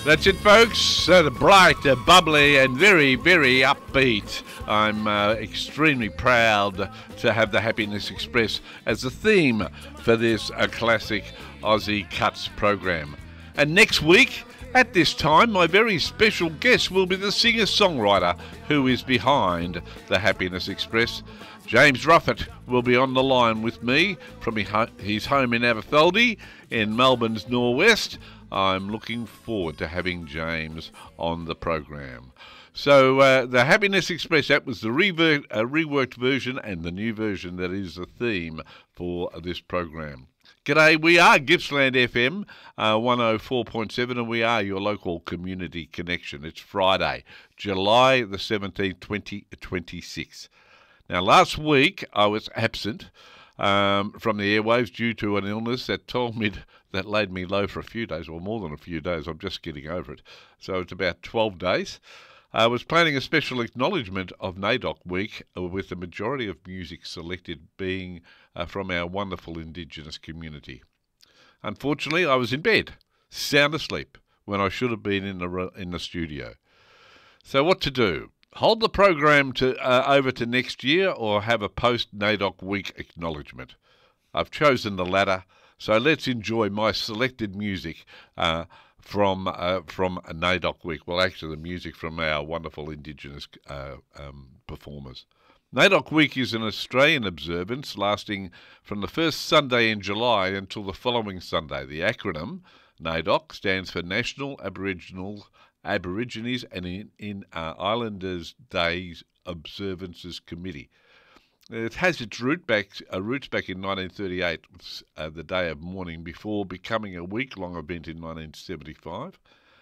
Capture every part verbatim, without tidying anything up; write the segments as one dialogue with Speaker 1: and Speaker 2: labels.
Speaker 1: That's it, folks. Uh, bright, uh, bubbly, and very, very upbeat. I'm uh, extremely proud to have the Happiness Express as the theme for this uh, classic Aussie Cuts program. And next week, at this time, my very special guest will be the singer-songwriter who is behind the Happiness Express. James Ruffett will be on the line with me from his home in Aberfeldy in Melbourne's northwest. I'm looking forward to having James on the program. So uh, the Happiness Express, that was the rever- uh, reworked version and the new version that is the theme for this program. G'day, we are Gippsland F M uh, one oh four point seven and we are your local community connection. It's Friday, July the seventeenth, twenty twenty-six. Now, last week I was absent um, from the airwaves due to an illness that told me to, that laid me low for a few days, or more than a few days. I'm just getting over it. So it's about twelve days. I was planning a special acknowledgement of NAIDOC Week uh, with the majority of music selected being uh, from our wonderful Indigenous community. Unfortunately, I was in bed, sound asleep, when I should have been in the in the studio. So what to do? Hold the program to uh, over to next year or have a post-NAIDOC Week acknowledgement? I've chosen the latter, so let's enjoy my selected music uh, from uh, from NAIDOC Week. Well, actually, the music from our wonderful Indigenous uh, um, performers. NAIDOC Week is an Australian observance lasting from the first Sunday in July until the following Sunday. The acronym NAIDOC stands for National Aboriginal Aborigines and in, in uh, Islanders Days Observances Committee. It has its root back, uh, roots back in nineteen thirty-eight, uh, the Day of Mourning, before becoming a week-long event in nineteen seventy-five.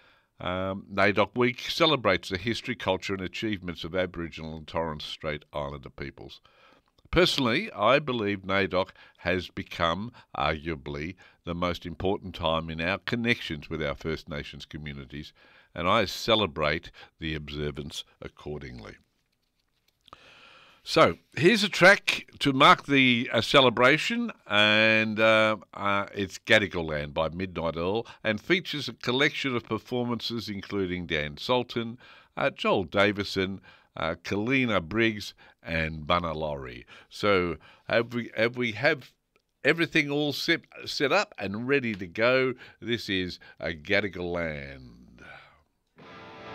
Speaker 1: Um, NAIDOC Week celebrates the history, culture and achievements of Aboriginal and Torres Strait Islander peoples. Personally, I believe NAIDOC has become, arguably, the most important time in our connections with our First Nations communities, and I celebrate the observance accordingly. So, here's a track to mark the uh, celebration, and uh, uh, it's Gadigal Land by Midnight Earl, and features a collection of performances including Dan Sultan, uh, Joel Davison, uh, Kalina Briggs, and Bunna Laurie. So, have we have we have everything all set set up and ready to go? This is uh, Gadigal Land.